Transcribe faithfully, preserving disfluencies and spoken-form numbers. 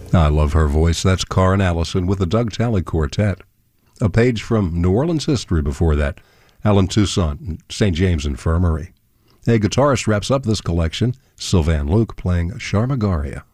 I love her voice. That's Karen Allison with the Doug Talley Quartet. A page from New Orleans history before that. Alan Toussaint, Saint James Infirmary. A guitarist wraps up this collection, Sylvan Luke playing Sharmagaria.